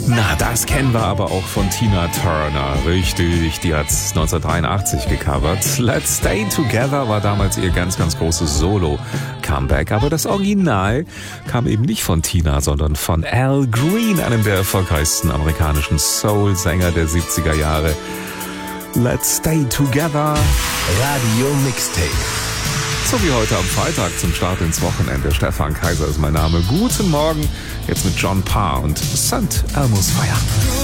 Na, das kennen wir aber auch von Tina Turner. Richtig, die hat's 1983 gecovert. Let's Stay Together war damals ihr ganz, ganz großes Solo-Comeback. Aber das Original kam eben nicht von Tina, sondern von Al Green, einem der erfolgreichsten amerikanischen Soul-Sänger der 70er Jahre. Let's Stay Together. Radio Mixtape. So wie heute am Freitag zum Start ins Wochenende. Stefan Kaiser ist mein Name. Guten Morgen, jetzt mit John Parr und St. Elmo's Fire.